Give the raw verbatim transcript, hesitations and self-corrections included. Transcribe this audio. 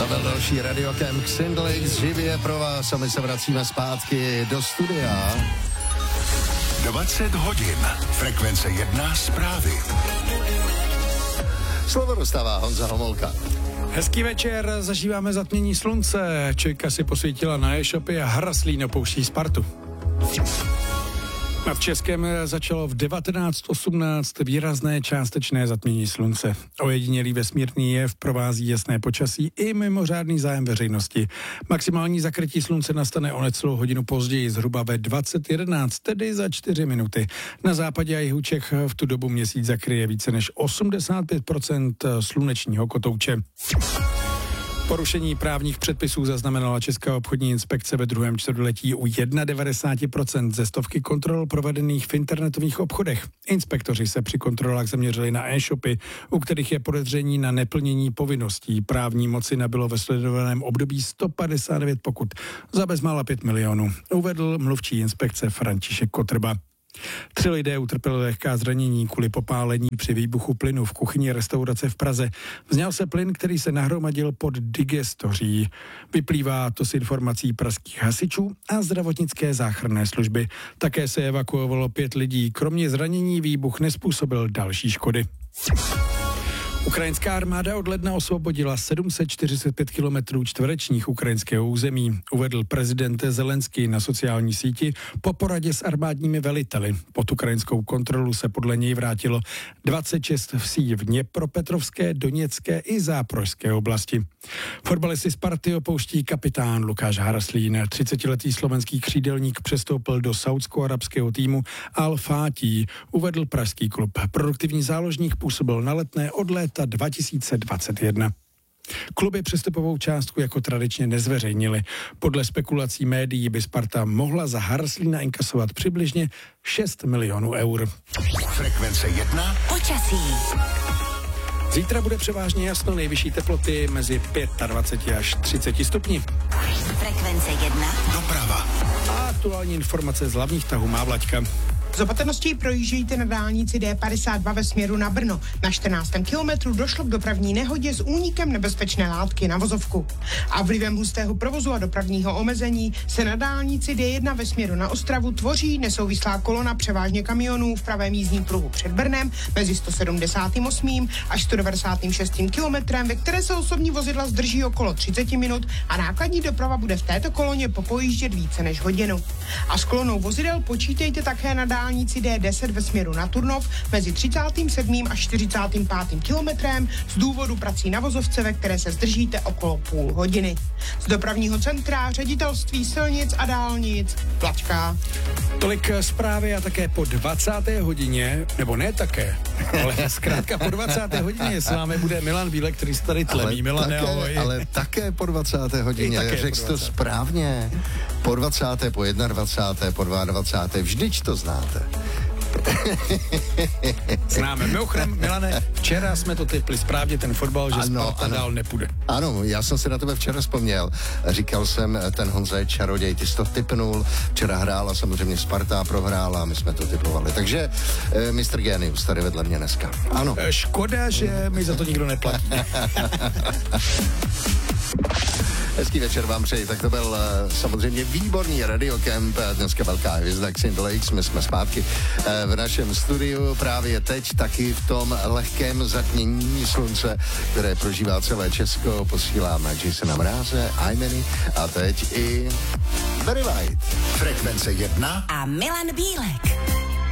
To byl další radiokemp Xindlix živě pro vás a my se vracíme zpátky do studia. dvacet hodin. Frekvence jedna zprávy. Slovo dostává Honza Homolka. Hezký večer, zažíváme zatmění slunce. Čejka si posvítila na e-shopy a Haraslín opouští Spartu. Nad Českem začalo v devatenáct osmnáct výrazné částečné zatmění slunce. Ojedinělý vesmírný jev provází jasné počasí i mimořádný zájem veřejnosti. Maximální zakrytí slunce nastane o necelou hodinu později, zhruba ve dvacet jedenáct, tedy za čtyři minuty. Na západě a jihu Čech v tu dobu měsíc zakryje více než osmdesát pět procent slunečního kotouče. Porušení právních předpisů zaznamenala Česká obchodní inspekce ve druhém čtvrtletí u devadesát jedna procent ze stovky kontrol provedených v internetových obchodech. Inspektoři se při kontrolách zaměřili na e-shopy, u kterých je podezření na neplnění povinností. Právní moci nabylo ve sledovaném období sto padesát devět pokut za bezmála pět milionů, uvedl mluvčí inspekce František Kotrba. Tři lidé utrpěli lehká zranění kvůli popálení při výbuchu plynu v kuchyni restaurace v Praze. Vzněl se plyn, který se nahromadil pod digestoří. Vyplývá to z informací pražských hasičů a zdravotnické záchranné služby. Také se evakuovalo pět lidí. Kromě zranění výbuch nezpůsobil další škody. Ukrajinská armáda od ledna osvobodila sedm set čtyřicet pět kilometrů čtverečních ukrajinského území, uvedl prezident Zelenský na sociální síti po poradě s armádními veliteli. Pod ukrajinskou kontrolu se podle něj vrátilo dvacet šest vsí v Dněpropetrovské, Doněcké i Záporožské oblasti. Fotbalisty Sparty opouští kapitán Lukáš Haraslín. třicetiletý slovenský křídelník přestoupil do saúdsko-arabského týmu Al-Fatih, uvedl pražský klub. Produktivní záložník působil na Letné od léta dva tisíce dvacet jedna. Kluby přestupovou částku jako tradičně nezveřejnili. Podle spekulací médií by Sparta mohla za Haraslína inkasovat přibližně šest milionů eur. Frekvence jedna. Počasí. Zítra bude převážně jasno, nejvyšší teploty mezi dvacet pět až třicet stupni. Frekvence jedna. Doprava. A aktuální informace z hlavních tahů má Vlaďka. Z opatrností projíždějte na dálnici D padesát dva ve směru na Brno. Na čtrnáctém kilometru došlo k dopravní nehodě s únikem nebezpečné látky na vozovku. A vlivem hustého provozu a dopravního omezení se na dálnici D jedna ve směru na Ostravu tvoří nesouvislá kolona převážně kamionů v pravém jízdním pruhu před Brnem mezi sto sedmdesát osm až sto devadesát šest kilometrem, ve které se osobní vozidla zdrží okolo třicet minut a nákladní doprava bude v této koloně popojíždět více než hodinu. A s kolonou vozidel počítejte také na dálnici D deset ve směru na Turnov mezi třicátým sedmým až čtyřicátým pátým kilometrem z důvodu prací na vozovce, ve které se zdržíte okolo půl hodiny. Z dopravního centra Ředitelství silnic a dálnic Vlaďka. Tolik zprávy a také po dvacáté hodině, nebo ne také, ale zkrátka po dvacáté hodině s vámi bude Milan Bílek, který se tady tlemí. Milane, také, ahoj. ale také po dvacáté hodině, řekl jsi to správně. Po dvacáté, po dvacáté jedna, po dvacáté druhé, vždyť to znáte. Známe. Mimochodem, Milane, včera jsme to typli správně, ten fotbal, že ano, Sparta ano. dál nepůjde. Ano, já jsem si na tebe včera vzpomněl. Říkal jsem, ten Honza je čaroděj, ty jsi to tipnul. Včera hrála samozřejmě Sparta, prohrála a my jsme to tipovali. Takže eh, mistr Genius tady vedle mě dneska. Ano. Škoda, že mi za to nikdo neplatí. Hezký večer vám přeji, tak to byl uh, samozřejmě výborný radiokemp, dneska velká hvězda Xindlix, my jsme zpátky uh, v našem studiu právě teď taky v tom lehkém zatmění slunce, které prožívá celé Česko, posíláme Jasona Mráze, Imany a teď i Very Light. Frekvence jedna. A Milan Bílek.